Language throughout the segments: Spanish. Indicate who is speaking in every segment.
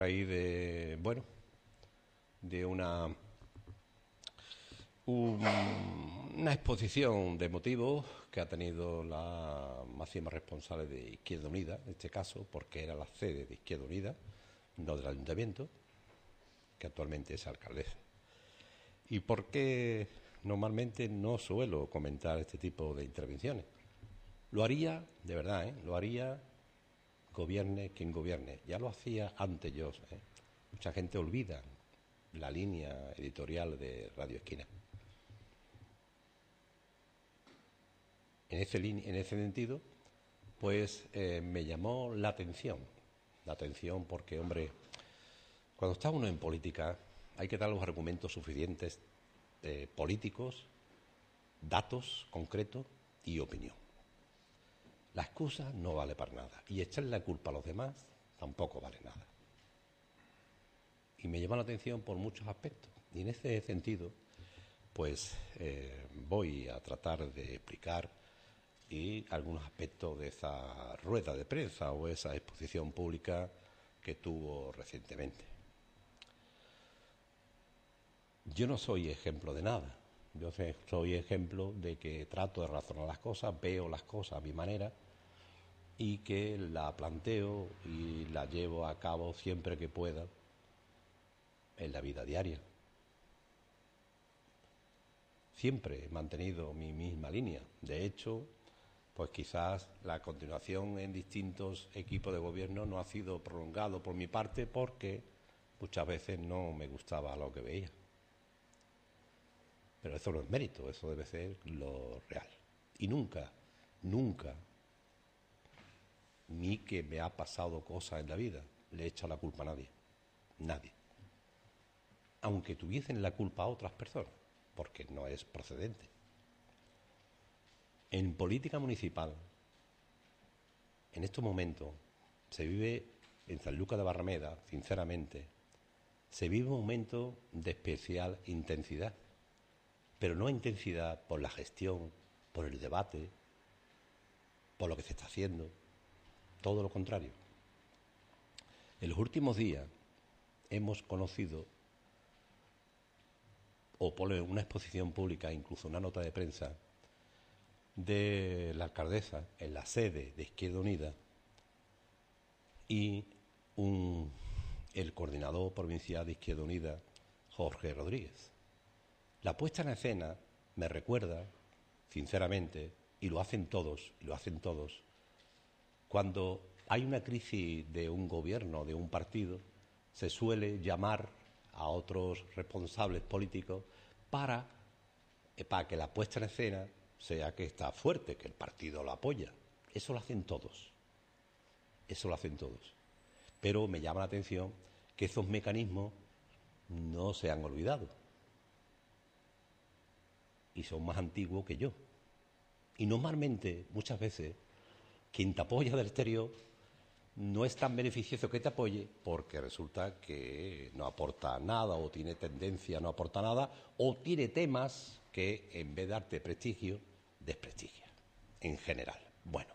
Speaker 1: Raíz de, bueno, de una exposición de motivos que ha tenido la máxima responsable de Izquierda Unida, en este caso, porque era la sede de Izquierda Unida, no del Ayuntamiento, que actualmente es alcaldesa. ¿Y por qué normalmente no suelo comentar este tipo de intervenciones? Lo haría, de verdad, lo haría gobierne quien gobierne. Ya lo hacía antes yo. Mucha gente olvida la línea editorial de Radio Esquina. En ese sentido, pues me llamó la atención porque, hombre, cuando está uno en política hay que dar los argumentos suficientes políticos, datos concretos y opinión. La excusa no vale para nada y echarle la culpa a los demás tampoco vale nada. Y me llama la atención por muchos aspectos. Y en ese sentido, pues voy a tratar de explicar algunos aspectos de esa rueda de prensa o esa exposición pública que tuvo recientemente. Yo no soy ejemplo de nada. Yo soy ejemplo de que trato de razonar las cosas, veo las cosas a mi manera y que la planteo y la llevo a cabo siempre que pueda en la vida diaria. Siempre he mantenido mi misma línea. De hecho, pues quizás la continuación en distintos equipos de gobierno no ha sido prolongado por mi parte porque muchas veces no me gustaba lo que veía. Pero eso no es mérito, eso debe ser lo real. Y nunca, ni que me ha pasado cosas en la vida, le he echado la culpa a nadie. Nadie. Aunque tuviesen la culpa a otras personas, porque no es procedente. En política municipal, en estos momentos, se vive en Sanlúcar de Barrameda, sinceramente, se vive un momento de especial intensidad, pero no intensidad por la gestión, por el debate, por lo que se está haciendo, todo lo contrario. En los últimos días hemos conocido, o por una exposición pública, incluso una nota de prensa, de la alcaldesa en la sede de Izquierda Unida y el coordinador provincial de Izquierda Unida, Jorge Rodríguez. La puesta en escena me recuerda, sinceramente, y lo hacen todos, cuando hay una crisis de un gobierno, de un partido, se suele llamar a otros responsables políticos para que la puesta en escena sea que está fuerte, que el partido lo apoya. Eso lo hacen todos. Pero me llama la atención que esos mecanismos no se han olvidado. Y son más antiguos que yo. Y normalmente, muchas veces, quien te apoya del exterior no es tan beneficioso que te apoye porque resulta que no aporta nada o tiene tendencia a no aportar nada o tiene temas que en vez de darte prestigio, desprestigia, en general. Bueno,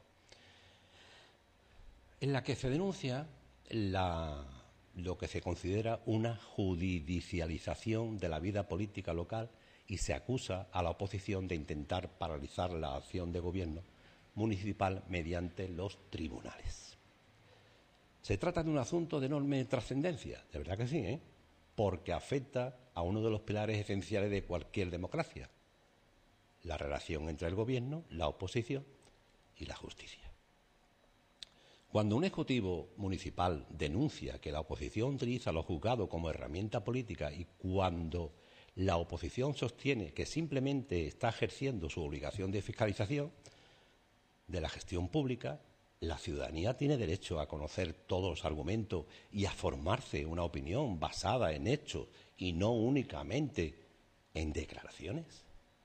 Speaker 1: en la que se denuncia lo que se considera una judicialización de la vida política local y se acusa a la oposición de intentar paralizar la acción de gobierno municipal mediante los tribunales. Se trata de un asunto de enorme trascendencia, de verdad que sí, porque afecta a uno de los pilares esenciales de cualquier democracia, la relación entre el gobierno, la oposición y la justicia. Cuando un ejecutivo municipal denuncia que la oposición utiliza los juzgados como herramienta política y cuando la oposición sostiene que simplemente está ejerciendo su obligación de fiscalización de la gestión pública, la ciudadanía tiene derecho a conocer todos los argumentos y a formarse una opinión basada en hechos y no únicamente en declaraciones.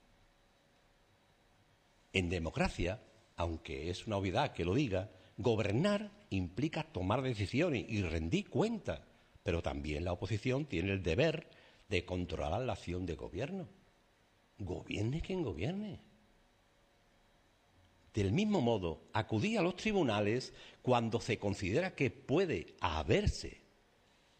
Speaker 1: En democracia, aunque es una obviedad que lo diga, gobernar implica tomar decisiones y rendir cuentas, pero también la oposición tiene el deber de controlar la acción de gobierno. Gobierne quien gobierne. Del mismo modo, acudir a los tribunales cuando se considera que puede haberse